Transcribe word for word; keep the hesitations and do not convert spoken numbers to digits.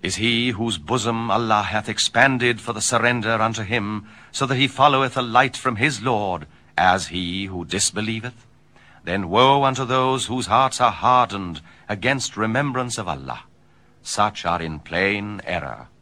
Is he whose bosom Allah hath expanded for the surrender unto him, so that he followeth a light from his Lord, as he who disbelieveth? Then woe unto those whose hearts are hardened against remembrance of Allah. Such are in plain error.